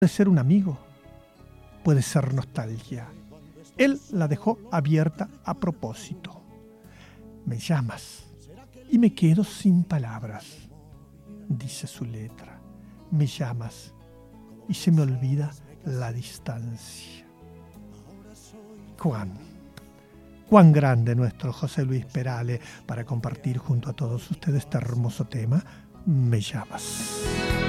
Puede ser un amigo, puede ser nostalgia. Él la dejó abierta a propósito. Me llamas y me quedo sin palabras, dice su letra. Me llamas y se me olvida la distancia. Cuán grande nuestro José Luis Perales para compartir junto a todos ustedes este hermoso tema, Me llamas.